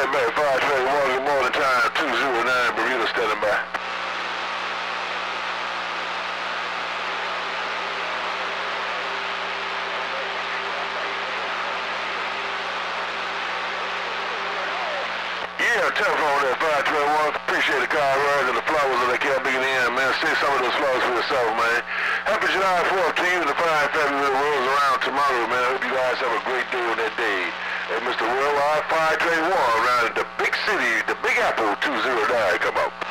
standing by. 521, good morning time, 209, Bermuda standing by. Yeah, telephone at 521. Appreciate the car rides and the flowers that they kept bringing in, man. See some of those flowers for yourself, man. Happy July 14th and the fine February rolls around tomorrow, man. I hope you guys have a great day on that day. And Mr. Worldwide 521 around the big city, the Big Apple 209. Come up.